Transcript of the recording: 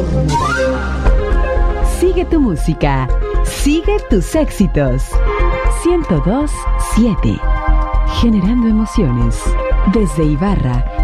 Sigue tu música, sigue tus éxitos. 102.7, generando emociones. Desde Ibarra,